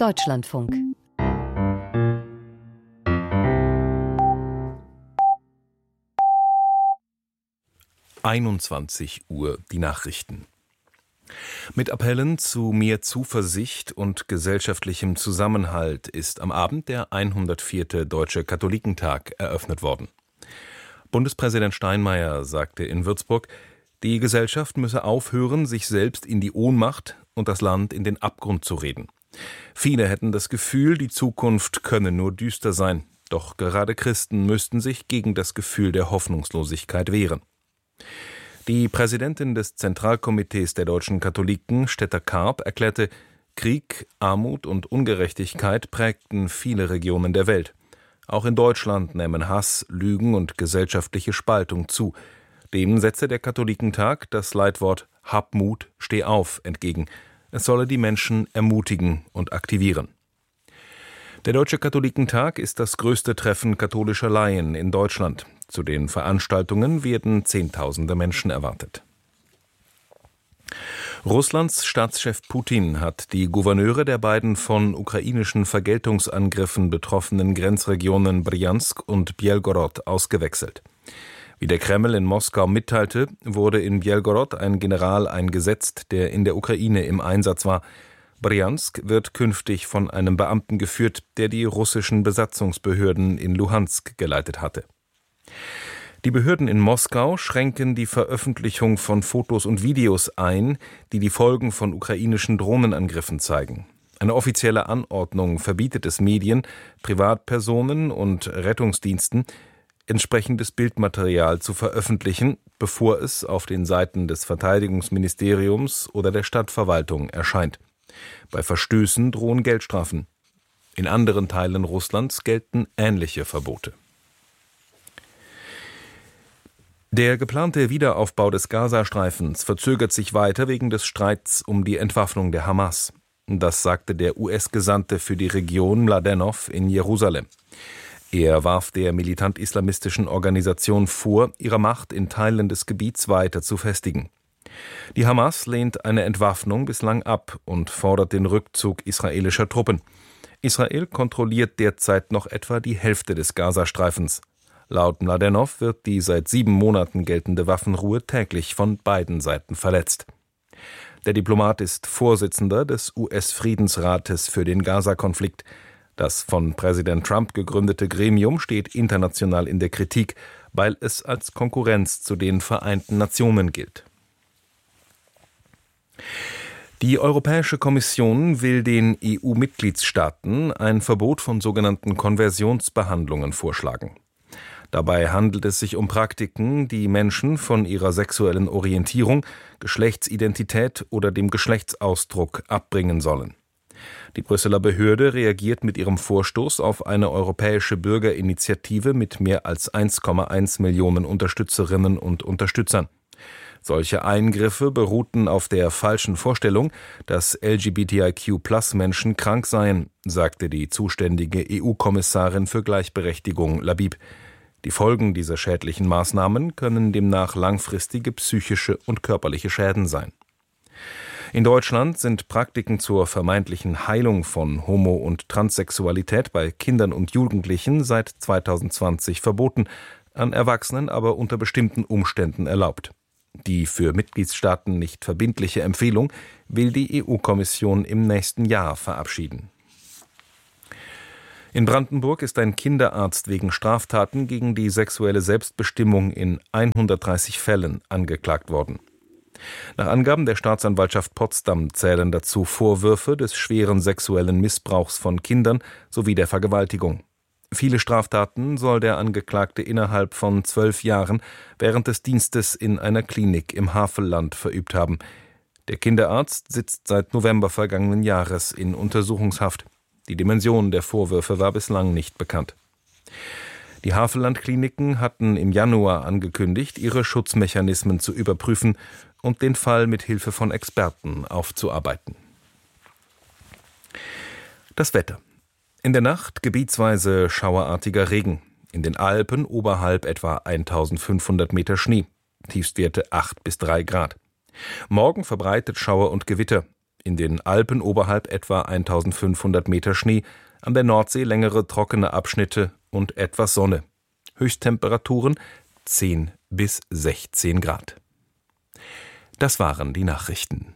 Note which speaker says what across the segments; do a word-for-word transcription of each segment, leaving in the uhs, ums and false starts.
Speaker 1: Deutschlandfunk.
Speaker 2: einundzwanzig Uhr die Nachrichten. Mit Appellen zu mehr Zuversicht und gesellschaftlichem Zusammenhalt ist am Abend der hundertvierte Deutsche Katholikentag eröffnet worden. Bundespräsident Steinmeier sagte in Würzburg, die Gesellschaft müsse aufhören, sich selbst in die Ohnmacht und das Land in den Abgrund zu reden. Viele hätten das Gefühl, die Zukunft könne nur düster sein. Doch gerade Christen müssten sich gegen das Gefühl der Hoffnungslosigkeit wehren. Die Präsidentin des Zentralkomitees der deutschen Katholiken, Stetter Karp, erklärte, Krieg, Armut und Ungerechtigkeit prägten viele Regionen der Welt. Auch in Deutschland nehmen Hass, Lügen und gesellschaftliche Spaltung zu. Dem setze der Katholikentag das Leitwort Hab Mut, steh auf entgegen. Es solle die Menschen ermutigen und aktivieren. Der Deutsche Katholikentag ist das größte Treffen katholischer Laien in Deutschland. Zu den Veranstaltungen werden Zehntausende Menschen erwartet. Russlands Staatschef Putin hat die Gouverneure der beiden von ukrainischen Vergeltungsangriffen betroffenen Grenzregionen Brjansk und Bjelgorod ausgewechselt. Wie der Kreml in Moskau mitteilte, wurde in Bjelgorod ein General eingesetzt, der in der Ukraine im Einsatz war. Brjansk wird künftig von einem Beamten geführt, der die russischen Besatzungsbehörden in Luhansk geleitet hatte. Die Behörden in Moskau schränken die Veröffentlichung von Fotos und Videos ein, die die Folgen von ukrainischen Drohnenangriffen zeigen. Eine offizielle Anordnung verbietet es Medien, Privatpersonen und Rettungsdiensten, entsprechendes Bildmaterial zu veröffentlichen, bevor es auf den Seiten des Verteidigungsministeriums oder der Stadtverwaltung erscheint. Bei Verstößen drohen Geldstrafen. In anderen Teilen Russlands gelten ähnliche Verbote. Der geplante Wiederaufbau des Gazastreifens verzögert sich weiter wegen des Streits um die Entwaffnung der Hamas. Das sagte der U S-Gesandte für die Region Mladenov in Jerusalem. Er warf der militant-islamistischen Organisation vor, ihre Macht in Teilen des Gebiets weiter zu festigen. Die Hamas lehnt eine Entwaffnung bislang ab und fordert den Rückzug israelischer Truppen. Israel kontrolliert derzeit noch etwa die Hälfte des Gazastreifens. Laut Mladenov wird die seit sieben Monaten geltende Waffenruhe täglich von beiden Seiten verletzt. Der Diplomat ist Vorsitzender des U S-Friedensrates für den Gaza-Konflikt. Das von Präsident Trump gegründete Gremium steht international in der Kritik, weil es als Konkurrenz zu den Vereinten Nationen gilt. Die Europäische Kommission will den E U-Mitgliedstaaten ein Verbot von sogenannten Konversionsbehandlungen vorschlagen. Dabei handelt es sich um Praktiken, die Menschen von ihrer sexuellen Orientierung, Geschlechtsidentität oder dem Geschlechtsausdruck abbringen sollen. Die Brüsseler Behörde reagiert mit ihrem Vorstoß auf eine europäische Bürgerinitiative mit mehr als eins Komma eins Millionen Unterstützerinnen und Unterstützern. Solche Eingriffe beruhten auf der falschen Vorstellung, dass L G B T I Q Plus Menschen krank seien, sagte die zuständige E U-Kommissarin für Gleichberechtigung Labib. Die Folgen dieser schädlichen Maßnahmen können demnach langfristige psychische und körperliche Schäden sein. In Deutschland sind Praktiken zur vermeintlichen Heilung von Homo- und Transsexualität bei Kindern und Jugendlichen seit zweitausendzwanzig verboten, an Erwachsenen aber unter bestimmten Umständen erlaubt. Die für Mitgliedstaaten nicht verbindliche Empfehlung will die E U-Kommission im nächsten Jahr verabschieden. In Brandenburg ist ein Kinderarzt wegen Straftaten gegen die sexuelle Selbstbestimmung in hundertdreißig Fällen angeklagt worden. Nach Angaben der Staatsanwaltschaft Potsdam zählen dazu Vorwürfe des schweren sexuellen Missbrauchs von Kindern sowie der Vergewaltigung. Viele Straftaten soll der Angeklagte innerhalb von zwölf Jahren während des Dienstes in einer Klinik im Havelland verübt haben. Der Kinderarzt sitzt seit November vergangenen Jahres in Untersuchungshaft. Die Dimension der Vorwürfe war bislang nicht bekannt. Die Havelland-Kliniken hatten im Januar angekündigt, ihre Schutzmechanismen zu überprüfen und den Fall mit Hilfe von Experten aufzuarbeiten. Das Wetter. In der Nacht gebietsweise schauerartiger Regen. In den Alpen oberhalb etwa eintausendfünfhundert Meter Schnee. Tiefstwerte acht bis drei Grad. Morgen verbreitet Schauer und Gewitter. In den Alpen oberhalb etwa eintausendfünfhundert Meter Schnee, an der Nordsee längere trockene Abschnitte und etwas Sonne. Höchsttemperaturen zehn bis sechzehn Grad. Das waren die Nachrichten.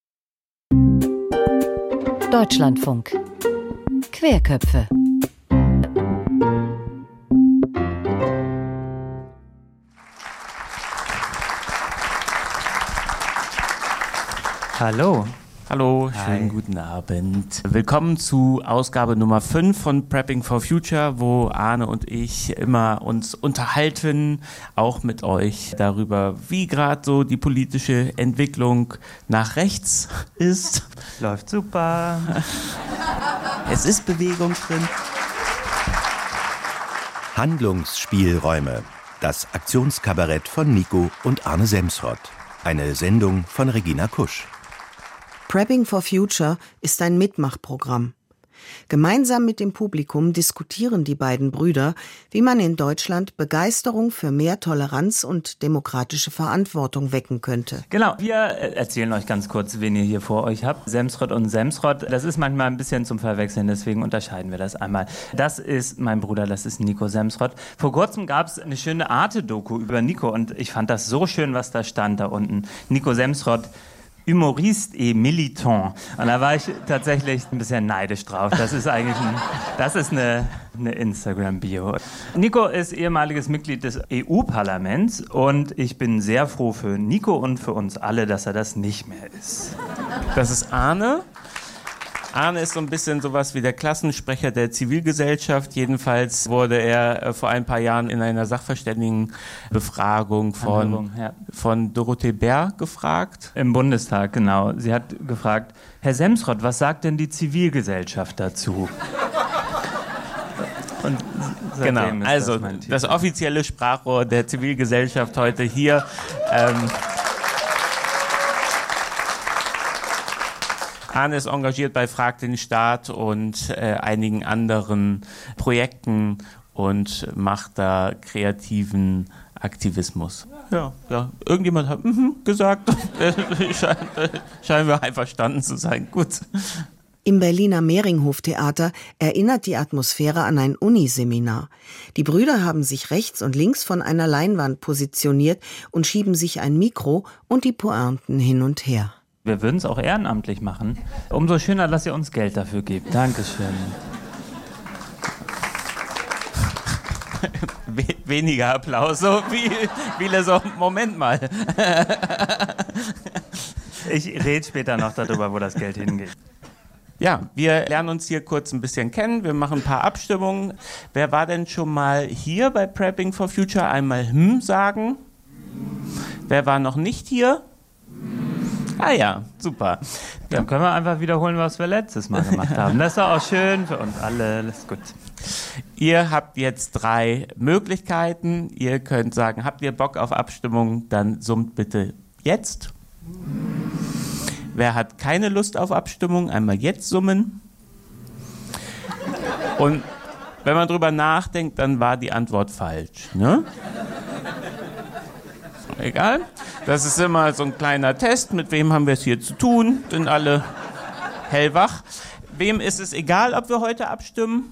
Speaker 1: Deutschlandfunk. Querköpfe.
Speaker 3: Hallo.
Speaker 4: Hallo,
Speaker 3: Hi.
Speaker 4: schönen guten Abend. Willkommen zu Ausgabe Nummer fünf von Prepping for Future, wo Arne und ich immer uns unterhalten, auch mit euch darüber, wie gerade so die politische Entwicklung nach rechts ist.
Speaker 3: Läuft super.
Speaker 4: Es ist Bewegung drin.
Speaker 5: Handlungsspielräume. Das Aktionskabarett von Nico und Arne Semsrott. Eine Sendung von Regina Kusch.
Speaker 6: Prepping for Future ist ein Mitmachprogramm. Gemeinsam mit dem Publikum diskutieren die beiden Brüder, wie man in Deutschland Begeisterung für mehr Toleranz und demokratische Verantwortung wecken könnte.
Speaker 3: Genau, wir erzählen euch ganz kurz, wen ihr hier vor euch habt. Semsrott und Semsrott, das ist manchmal ein bisschen zum Verwechseln, deswegen unterscheiden wir das einmal. Das ist mein Bruder, das ist Nico Semsrott. Vor kurzem gab es eine schöne Arte-Doku über Nico und ich fand das so schön, was da stand da unten. Nico Semsrott, Humoriste et Militant. Und da war ich tatsächlich ein bisschen neidisch drauf. Das ist eigentlich ein, das ist eine, eine Instagram-Bio. Nico ist ehemaliges Mitglied des E U-Parlaments und ich bin sehr froh für Nico und für uns alle, dass er das nicht mehr ist.
Speaker 4: Das ist Arne. Arne ist so ein bisschen sowas wie der Klassensprecher der Zivilgesellschaft. Jedenfalls wurde er äh, vor ein paar Jahren in einer Sachverständigenbefragung von,
Speaker 3: Anhörung, ja.
Speaker 4: von Dorothee Bär gefragt.
Speaker 3: Im Bundestag, genau. Sie hat gefragt, Herr Semsrott, was sagt denn die Zivilgesellschaft dazu? Und
Speaker 4: Genau,
Speaker 3: ist
Speaker 4: also
Speaker 3: das, mein Titel.
Speaker 4: das offizielle Sprachrohr der Zivilgesellschaft heute hier. Ähm, Arne ist engagiert bei Frag den Staat und äh, einigen anderen Projekten und macht da kreativen Aktivismus. Ja, ja. Irgendjemand hat mhm, gesagt, Schein, scheinen wir einverstanden zu sein. Gut.
Speaker 6: Im Berliner Mehringhof-Theater erinnert die Atmosphäre an ein Uniseminar. Die Brüder haben sich rechts und links von einer Leinwand positioniert und schieben sich ein Mikro und die Pointen hin und her.
Speaker 3: Wir würden es auch ehrenamtlich machen. Umso schöner, dass ihr uns Geld dafür gebt. Dankeschön.
Speaker 4: We- weniger Applaus, so wie viele so, Moment mal.
Speaker 3: Ich rede später noch darüber, wo das Geld hingeht.
Speaker 4: Ja, wir lernen uns hier kurz ein bisschen kennen. Wir machen ein paar Abstimmungen. Wer war denn schon mal hier bei Prepping for Future? Einmal hm sagen. Wer war noch nicht hier? Ah ja, super.
Speaker 3: Dann können wir einfach wiederholen, was wir letztes Mal gemacht haben. Das ist doch auch schön für uns alle. Das ist gut.
Speaker 4: Ihr habt jetzt drei Möglichkeiten. Ihr könnt sagen, habt ihr Bock auf Abstimmung? Dann summt bitte jetzt. Wer hat keine Lust auf Abstimmung? Einmal jetzt summen. Und wenn man drüber nachdenkt, dann war die Antwort falsch. Ne? Egal. Das ist immer so ein kleiner Test. Mit wem haben wir es hier zu tun? Sind alle hellwach. Wem ist es egal, ob wir heute abstimmen?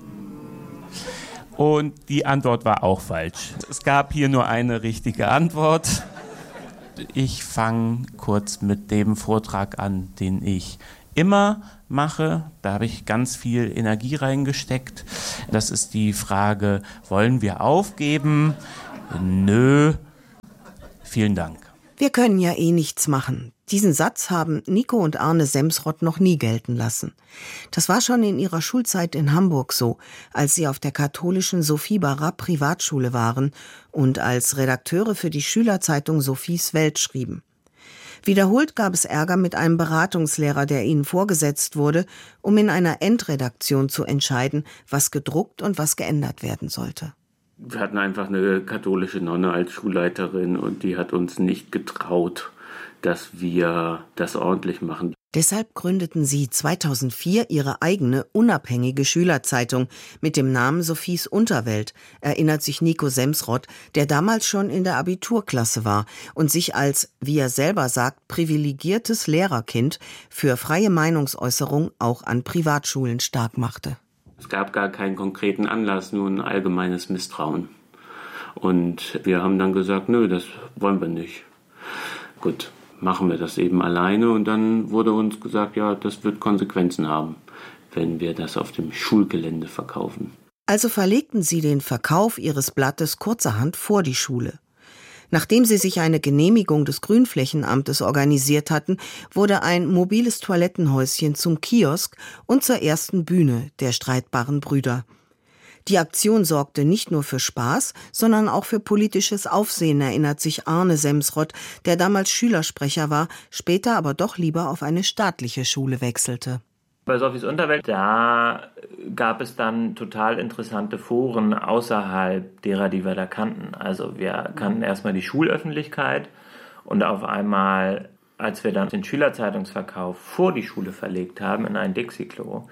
Speaker 4: Und die Antwort war auch falsch. Es gab hier nur eine richtige Antwort. Ich fange kurz mit dem Vortrag an, den ich immer mache. Da habe ich ganz viel Energie reingesteckt. Das ist die Frage, wollen wir aufgeben? Nö. Vielen Dank.
Speaker 6: Wir können ja eh nichts machen. Diesen Satz haben Nico und Arne Semsrott noch nie gelten lassen. Das war schon in ihrer Schulzeit in Hamburg so, als sie auf der katholischen Sophie Barra Privatschule waren und als Redakteure für die Schülerzeitung Sophies Welt schrieben. Wiederholt gab es Ärger mit einem Beratungslehrer, der ihnen vorgesetzt wurde, um in einer Endredaktion zu entscheiden, was gedruckt und was geändert werden sollte.
Speaker 7: Wir hatten einfach eine katholische Nonne als Schulleiterin und die hat uns nicht getraut, dass wir das ordentlich machen.
Speaker 6: Deshalb gründeten sie zweitausendvier ihre eigene unabhängige Schülerzeitung mit dem Namen Sophies Unterwelt, erinnert sich Nico Semsrott, der damals schon in der Abiturklasse war und sich als, wie er selber sagt, privilegiertes Lehrerkind für freie Meinungsäußerung auch an Privatschulen stark machte.
Speaker 7: Es gab gar keinen konkreten Anlass, nur ein allgemeines Misstrauen. Und wir haben dann gesagt, nö, das wollen wir nicht. Gut. Machen wir das eben alleine und dann wurde uns gesagt, ja, das wird Konsequenzen haben, wenn wir das auf dem Schulgelände verkaufen.
Speaker 6: Also verlegten sie den Verkauf ihres Blattes kurzerhand vor die Schule. Nachdem sie sich eine Genehmigung des Grünflächenamtes organisiert hatten, wurde ein mobiles Toilettenhäuschen zum Kiosk und zur ersten Bühne der streitbaren Brüder. Die Aktion sorgte nicht nur für Spaß, sondern auch für politisches Aufsehen, erinnert sich Arne Semsrott, der damals Schülersprecher war, später aber doch lieber auf eine staatliche Schule wechselte.
Speaker 3: Bei Sophies Unterwelt, da gab es dann total interessante Foren außerhalb derer, die wir da kannten. Also wir kannten erstmal die Schulöffentlichkeit und auf einmal, als wir dann den Schülerzeitungsverkauf vor die Schule verlegt haben in ein Dixie-Klo,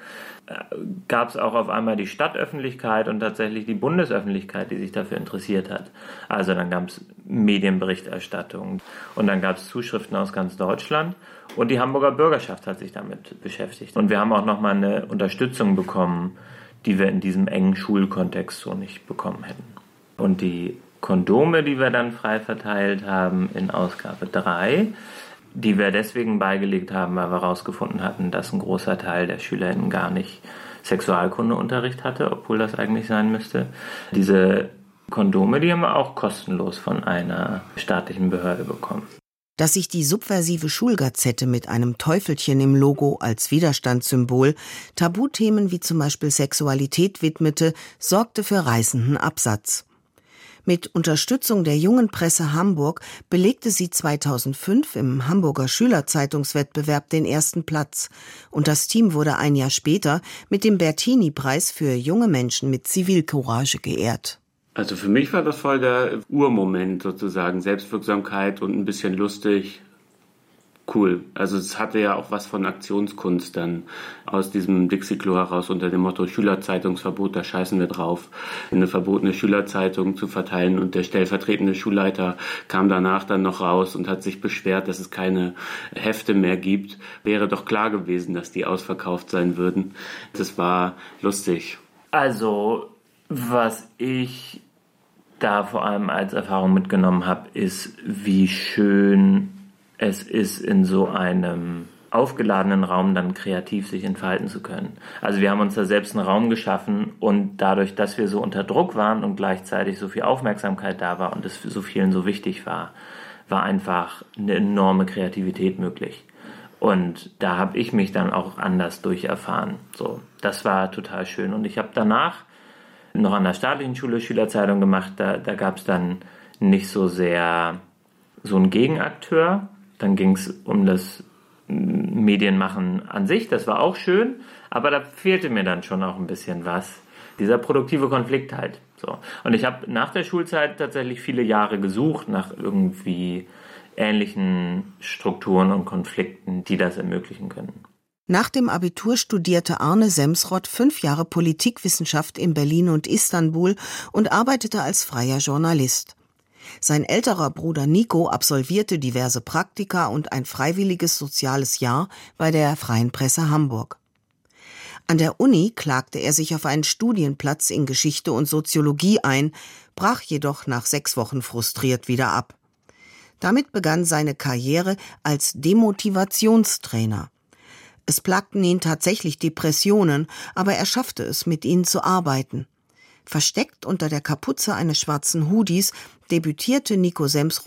Speaker 3: gab es auch auf einmal die Stadtöffentlichkeit und tatsächlich die Bundesöffentlichkeit, die sich dafür interessiert hat. Also dann gab es Medienberichterstattung und dann gab es Zuschriften aus ganz Deutschland und die Hamburger Bürgerschaft hat sich damit beschäftigt. Und wir haben auch nochmal eine Unterstützung bekommen, die wir in diesem engen Schulkontext so nicht bekommen hätten. Und die Kondome, die wir dann frei verteilt haben in Ausgabe drei, die wir deswegen beigelegt haben, weil wir herausgefunden hatten, dass ein großer Teil der SchülerInnen gar nicht Sexualkundeunterricht hatte, obwohl das eigentlich sein müsste. Diese Kondome, die haben wir auch kostenlos von einer staatlichen Behörde bekommen.
Speaker 6: Dass sich die subversive Schulgazette mit einem Teufelchen im Logo als Widerstandssymbol Tabuthemen wie zum Beispiel Sexualität widmete, sorgte für reißenden Absatz. Mit Unterstützung der Jungen Presse Hamburg belegte sie zweitausendfünf im Hamburger Schülerzeitungswettbewerb den ersten Platz. Und das Team wurde ein Jahr später mit dem Bertini-Preis für junge Menschen mit Zivilcourage geehrt.
Speaker 7: Also für mich war das voll der Urmoment sozusagen, Selbstwirksamkeit und ein bisschen lustig. Cool. Also es hatte ja auch was von Aktionskunst dann aus diesem Dixie-Klo heraus unter dem Motto Schülerzeitungsverbot, da scheißen wir drauf, eine verbotene Schülerzeitung zu verteilen und der stellvertretende Schulleiter kam danach dann noch raus und hat sich beschwert, dass es keine Hefte mehr gibt. Wäre doch klar gewesen, dass die ausverkauft sein würden. Das war lustig.
Speaker 3: Also was ich da vor allem als Erfahrung mitgenommen habe, ist, wie schön es ist, in so einem aufgeladenen Raum dann kreativ sich entfalten zu können. Also wir haben uns da selbst einen Raum geschaffen und dadurch, dass wir so unter Druck waren und gleichzeitig so viel Aufmerksamkeit da war und es so vielen so wichtig war, war einfach eine enorme Kreativität möglich. Und da habe ich mich dann auch anders durcherfahren. So, das war total schön. Und ich habe danach noch an der staatlichen Schule Schülerzeitung gemacht. Da, da gab es dann nicht so sehr so einen Gegenakteur. Dann ging es um das Medienmachen an sich. Das war auch schön, aber da fehlte mir dann schon auch ein bisschen was. Dieser produktive Konflikt halt. So. Und ich habe nach der Schulzeit tatsächlich viele Jahre gesucht nach irgendwie ähnlichen Strukturen und Konflikten, die das ermöglichen können.
Speaker 6: Nach dem Abitur studierte Arne Semsrott fünf Jahre Politikwissenschaft in Berlin und Istanbul und arbeitete als freier Journalist. Sein älterer Bruder Nico absolvierte diverse Praktika und ein freiwilliges soziales Jahr bei der Freien Presse Hamburg. An der Uni klagte er sich auf einen Studienplatz in Geschichte und Soziologie ein, brach jedoch nach sechs Wochen frustriert wieder ab. Damit begann seine Karriere als Demotivationstrainer. Es plagten ihn tatsächlich Depressionen, aber er schaffte es, mit ihnen zu arbeiten. Versteckt unter der Kapuze eines schwarzen Hoodies debütierte Nico Semsrott